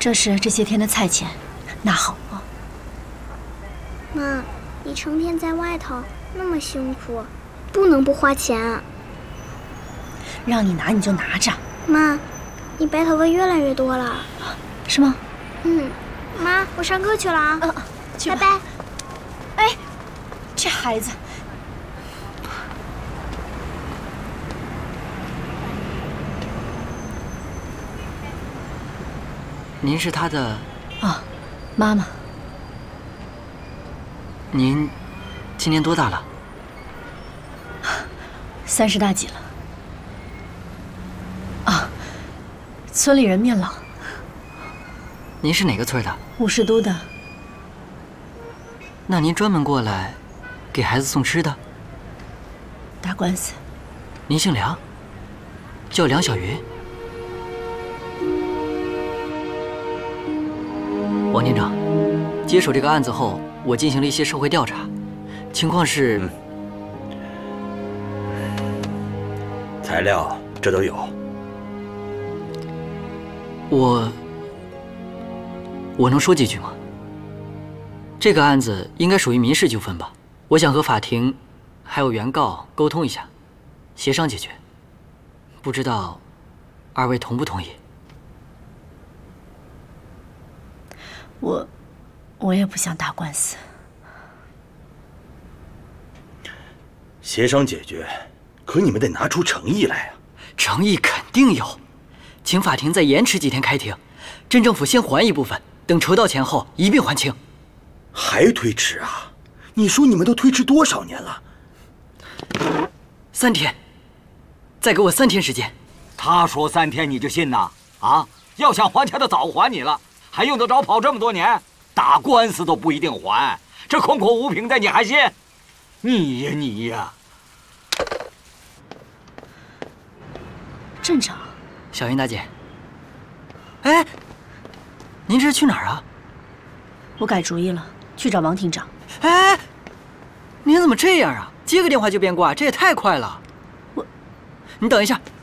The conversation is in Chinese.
这是这些天的菜钱，拿好啊。 妈，你成天在外头那么辛苦，不能不花钱啊。 让你拿你就拿着。 妈，你白头发越来越多了。 是吗？ 嗯。妈，我上课去了啊。 去吧。 拜拜。 哎，这孩子。 您是他的妈妈。 您今年多大了 ？30大几了。村里人面老。 您是哪个村的 ？50都的。 那您专门过来给孩子送吃的？ 打官司。 您姓梁，叫梁小云。王厅长，接手这个案子后，我进行了一些社会调查，情况是， 材料这都有。 我能说几句吗？这个案子应该属于民事纠纷吧？我想和法庭还有原告沟通一下，协商解决。不知道二位同不同意？ 我也不想打官司。 协商解决，可你们得拿出诚意来啊！ 诚意肯定有，请法庭再延迟几天开庭，镇政府先还一部分，等筹到钱后一并还清。 还推迟啊？你说你们都推迟多少年了 ？3天，再给我3天时间。 他说3天你就信呐？啊，要想还钱的早还你了，还用得着跑这么多年？打官司都不一定还，这空口无凭的你还信？你呀！ 镇长， 小云大姐，哎，您这是去哪儿啊？ 我改主意了，去找王厅长。 哎，您怎么这样啊？接个电话就变卦，这也太快了。你等一下，